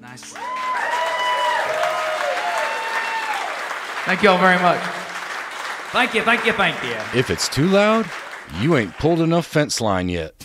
Nice. Thank you all very much. Thank you. If it's too loud, you ain't pulled enough fence line yet.